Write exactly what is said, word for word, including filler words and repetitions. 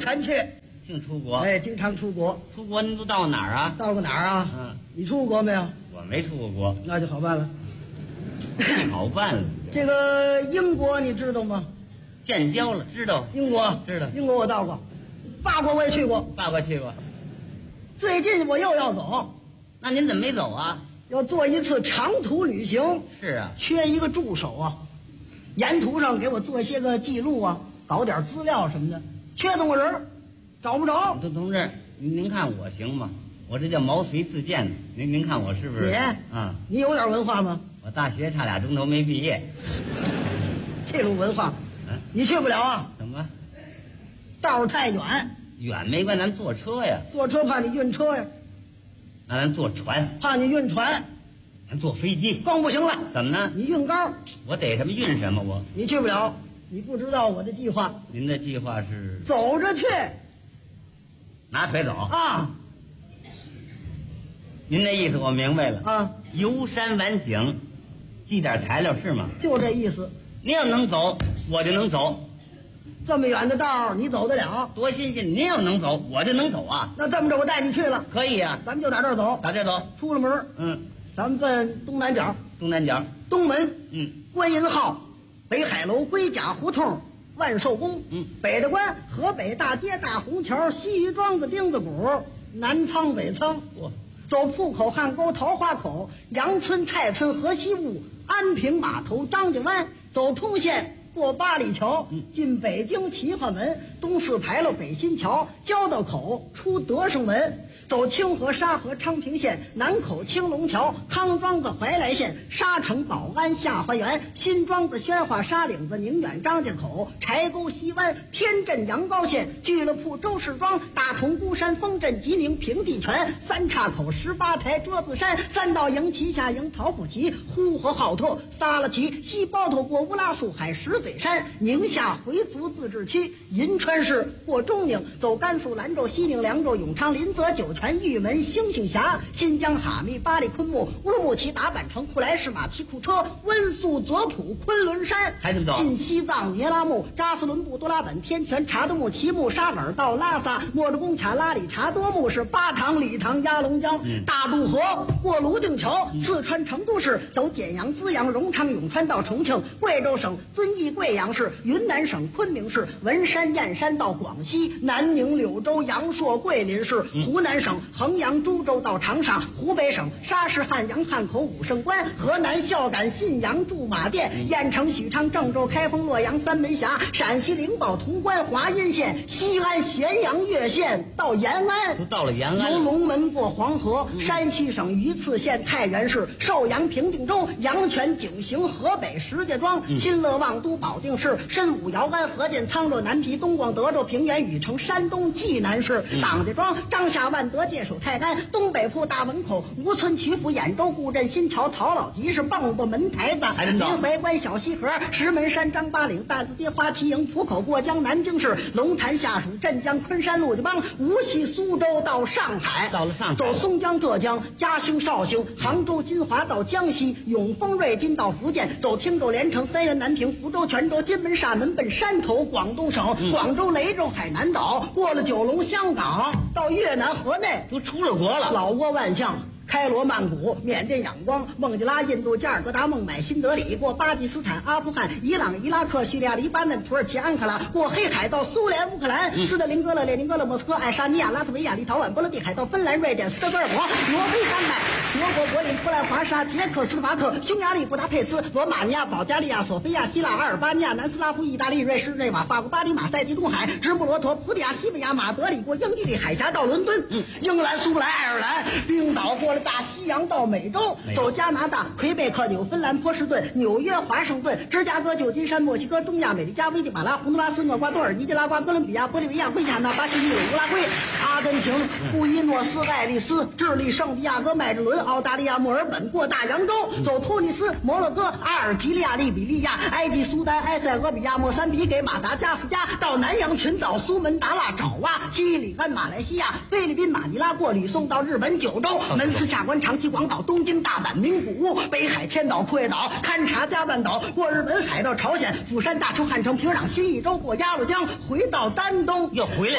全去。 净出国？ 哎，经常出国。 出国您都到过哪儿啊？ 到过哪儿啊？ 嗯， 你出过国没有？ 我没出过国。 那就好办了。 好办了。 这个英国你知道吗？ 建交了，知道。 英国知道。 英国我到过，法国我也去过。 法国去过。 最近我又要走。 那您怎么没走啊？ 要做一次长途旅行。 是啊。 缺一个助手啊，沿途上给我做一些个记录啊，搞点资料什么的。缺动物人，找不着。 同同志，您您看我行吗？我这叫毛遂自荐的。您您看我是不是？ 你嗯， 你有点文化吗？ 我大学差俩钟头没毕业。 这种文化， 嗯， 你去不了啊。 怎么？ 道儿太远。 远没关系，咱坐车呀。 坐车怕你晕车呀。 那咱坐船。 怕你晕船。 咱坐飞机。 更不行了。 怎么呢？ 你晕高。 我得什么晕什么，我。 你去不了，你不知道我的计划。 您的计划是？ 走着去。 拿腿走啊。 您的意思我明白了啊。 游山玩景，寄点材料是吗？ 就这意思。 您要能走，我就能走。 这么远的道你走得了？ 多新鲜！您要能走，我就能走啊。 那这么着，我带你去了。 可以啊， 咱们就打这儿走。 打这儿走。 出了门， 嗯， 咱们奔东南角。 东南角。 东门， 嗯， 观音号、北海楼、龟甲胡同、万寿宫。 嗯， 北大关、河北大街、大红桥、西鱼庄子、钉子谷、南仓、北仓。 哇， 走铺口、汉沟、桃花口、杨村、蔡村、河西务、安平码头、张家湾。走通县，过八里桥，进北京齐化门，东四牌楼、北新桥，交道口出德胜门。走清河、沙河、昌平县，南口、青龙桥、康庄子、怀来县，沙城、宝安、下花园，新庄子、宣化、沙岭子、宁远、张家口、柴沟、西湾、天镇、阳高县，俱乐部、周市庄、大同、孤山、丰镇、吉宁、平地泉，三岔口、十八台、桌子山，三道营、旗下营、陶普旗、呼和浩特、撒拉旗、西包头、过乌拉苏海、石嘴山，宁夏回族自治区，银川市过中宁，走甘肃兰州、西宁、凉州、永昌、临泽、酒泉、玉门、星星峡，新疆哈密、巴里、昆木、乌木齐、达坂城、库莱市马骑库车、温宿、泽普、昆仑山， 还怎么走？ 进西藏、聂拉木、扎斯伦布、多拉本、天泉、查德木、齐木、沙尔到拉萨、莫着贡卡、拉里、查多木是巴塘、理塘、鸭龙江、嗯、大渡河，过泸定桥，嗯、四川成都市，走简阳、资阳、荣昌、永川到重庆，贵州省遵义、贵阳市，云南省昆明市，文山、燕山到广西，南宁、柳州、阳朔、桂林市，嗯、湖南省衡阳、株洲到长沙，湖北省沙市、汉阳、汉口、武胜关，河南孝感、信阳、驻马店，嗯、燕城、许昌、郑州、开封、洛阳、三门峡，陕西灵宝、潼关、华阴县，西安、咸阳、岳县到延安， 都到了延安， 由龙门过黄河，嗯、山西省榆次县太原市，寿阳、平定州，阳泉、景行、河北石家庄，嗯、新乐望都、保定市，申武、姚安、河间、沧州、南皮、东广、德州、平原、禹城、山东济南市，嗯、党家庄、张夏、万德、界首、泰安，东北铺、大门口、吴村、曲阜、兖州、固镇、新桥、曹老集是蚌埠门台子，临淮关、小西河、石门山、张八岭、大字街、花旗营、浦口过江，南京市龙潭下属镇江、昆山、陆家浜、无锡、苏州到上海， 到了上海， 走松江、浙江、嘉兴、绍兴、杭州、金华到江西，永丰、瑞金到福建，走汀州、连城、三原、南平、福州、泉州、金门、厦门奔山头，广东省、嗯、广州、雷州、海南岛，过了九龙、香港到越南河内， 都出了国了， 老挝、万象。开罗、曼谷、缅甸、仰光、孟加拉、印度、加尔各答、孟买、新德里，过巴基斯坦、阿富汗、伊朗、伊拉克、叙利亚、黎巴嫩、土耳其、安卡拉，过黑海到苏联、乌克兰、嗯、斯特林格勒、列宁格勒、莫斯科、爱沙尼亚、拉脱维亚、立陶宛、波罗的海到芬兰、瑞典、斯德哥尔摩、挪威、丹麦、德国、柏林、波兰、华沙、捷克斯洛伐克、匈牙利、布达佩斯、罗马尼亚、保加利亚、索菲亚、希腊、阿尔巴尼亚、南斯拉夫、意大利、瑞士、瑞瓦、法国、巴黎、马赛、地中海、直布罗陀、葡萄牙、西班牙、马德里，过英吉利海峡到伦敦，嗯、英格兰、苏格兰、爱尔兰、冰岛，过了大西洋到美洲，走加拿大、魁北克、纽芬兰、波士顿、纽约、华盛顿、芝加哥、旧金山、墨西哥、中亚、美利加、危地马拉、洪都拉斯、厄瓜多尔、尼加拉瓜、哥伦比亚、玻利维亚、圭亚那、巴西、秘鲁、乌拉圭、阿根廷、布宜诺斯艾利斯、智利、圣地亚哥、麦哲伦、澳大利亚、墨尔本，过大洋洲，走突尼斯、摩洛哥、阿尔及利亚、利比利亚、埃及、苏丹、埃塞俄比亚、莫桑比给、马达加斯加，到南洋群岛、苏门答腊、爪哇、西里安、马来西亚、菲律宾、马尼拉，过吕宋到日本九州，门司下关、长崎、广岛、东京、大阪、名古屋、北海、千岛、库页岛、勘察加半岛，过日本海到朝鲜、釜山、大邱、汉城、平壤、新义州，过鸭绿江，回到丹东， 又回来。